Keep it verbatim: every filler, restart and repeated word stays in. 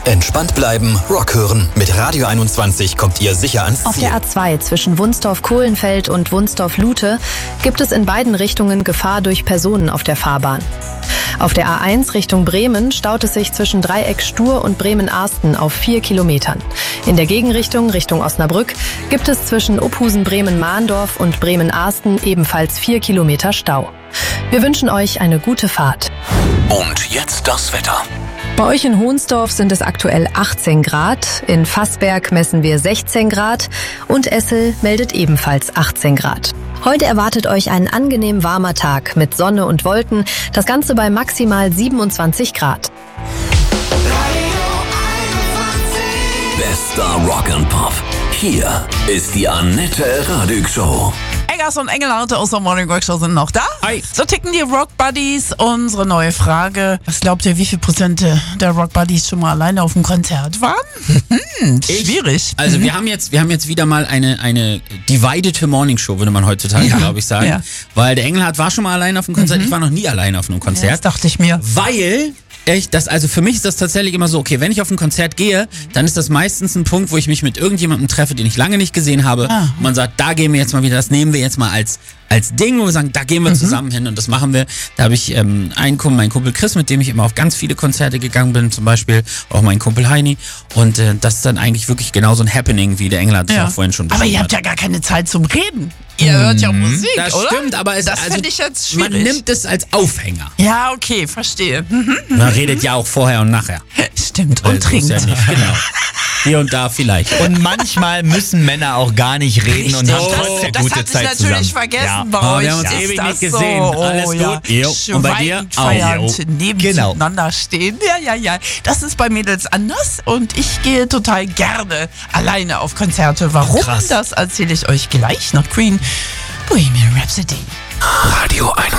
Entspannt bleiben, Rock hören. Mit Radio einundzwanzig kommt ihr sicher ans Ziel. Auf der A zwei zwischen Wunsdorf-Kohlenfeld und Wunsdorf-Lute gibt es in beiden Richtungen Gefahr durch Personen auf der Fahrbahn. Auf der A eins Richtung Bremen staut es sich zwischen Dreieck Stur und Bremen-Arsten auf vier Kilometern. In der Gegenrichtung Richtung Osnabrück gibt es zwischen Ophusen-Bremen-Mahndorf und Bremen-Arsten ebenfalls vier Kilometer Stau. Wir wünschen euch eine gute Fahrt. Und jetzt das Wetter. Bei euch in Hohnsdorf sind es aktuell achtzehn Grad, in Fassberg messen wir sechzehn Grad und Essel meldet ebenfalls achtzehn Grad. Heute erwartet euch ein angenehm warmer Tag mit Sonne und Wolken, das Ganze bei maximal siebenundzwanzig Grad. Bester Rock and Pop. Hier ist die Annette Radig Show. Eggers und Engelhardt aus der Morning Rock Show sind noch da. Hi. So ticken die Rock Buddies. Unsere neue Frage. Was glaubt ihr, wie viel Prozent der Rock Buddies schon mal alleine auf dem Konzert waren? Hm, schwierig. Ich, also mhm. wir haben jetzt, wir haben jetzt wieder mal eine, eine divided Morning Show, würde man heutzutage, ja. glaube ich, sagen. Ja. Weil der Engelhardt war schon mal alleine auf dem Konzert. Mhm. Ich war noch nie alleine auf einem Konzert. Ja, das dachte ich mir. Weil... Echt, das, also für mich ist das tatsächlich immer so, okay, wenn ich auf ein Konzert gehe, dann ist das meistens ein Punkt, wo ich mich mit irgendjemandem treffe, den ich lange nicht gesehen habe. Ah. Und man sagt, da gehen wir jetzt mal wieder, das nehmen wir jetzt mal als als Ding, wo wir sagen, da gehen wir mhm. zusammen hin und das machen wir. Da habe ich ähm, einen Kumpel, meinen Kumpel Chris, mit dem ich immer auf ganz viele Konzerte gegangen bin, zum Beispiel auch mein Kumpel Heini. Und äh, das ist dann eigentlich wirklich genauso ein Happening, wie der Engelhardt das ja. auch vorhin schon beschrieben hat. Aber ihr habt ja gar keine Zeit zum Reden. Ihr hört ja Musik, das oder? Das stimmt, aber es, das also, finde ich jetzt schwierig. Man nimmt es als Aufhänger. Ja, okay, verstehe. Mhm. Man redet ja auch vorher und nachher. Stimmt, und also, trinkt. Ja nicht, genau. Hier und da vielleicht. Und manchmal müssen Männer auch gar nicht reden und haben trotzdem das gute Zeit zusammen. Das hatte ich natürlich vergessen ja. bei oh, euch. Wir haben uns ist ewig das nicht gesehen. So? Alles oh, gut? Ja. Und bei dir auch? Feiernd nebeneinander genau. stehen. Ja, ja, ja. Das ist bei Mädels anders und ich gehe total gerne alleine auf Konzerte. Warum? Krass. Das erzähle ich euch gleich nach Queen Bohemian Rhapsody. Radio einundzwanzig.